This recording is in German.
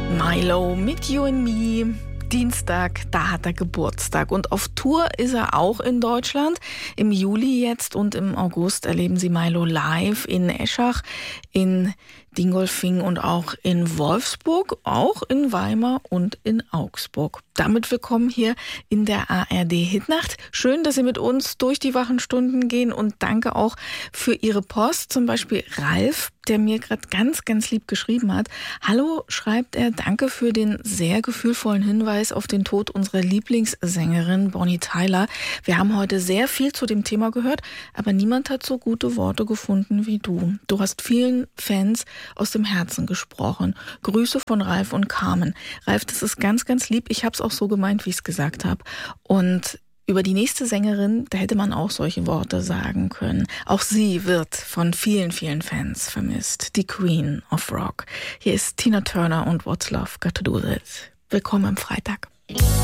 Milo mit You and Me. Dienstag, da hat er Geburtstag. Und auf Tour ist er auch in Deutschland. Im Juli jetzt und im August erleben Sie Milo live in Eschach, in Dingolfing und auch in Wolfsburg, auch in Weimar und in Augsburg. Damit willkommen hier in der ARD Hitnacht. Schön, dass Sie mit uns durch die wachen Stunden gehen und danke auch für Ihre Post. Zum Beispiel Ralf, der mir gerade ganz, ganz lieb geschrieben hat. Hallo, schreibt er, danke für den sehr gefühlvollen Hinweis auf den Tod unserer Lieblingssängerin Bonnie Tyler. Wir haben heute sehr viel zu dem Thema gehört, aber niemand hat so gute Worte gefunden wie du. Du hast vielen Fans aus dem Herzen gesprochen. Grüße von Ralf und Carmen. Ralf, das ist ganz, ganz lieb. Ich habe es auch so gemeint, wie ich es gesagt habe. Und über die nächste Sängerin, da hätte man auch solche Worte sagen können. Auch sie wird von vielen, vielen Fans vermisst. Die Queen of Rock. Hier ist Tina Turner und What's Love Got to Do With It. Willkommen am Freitag.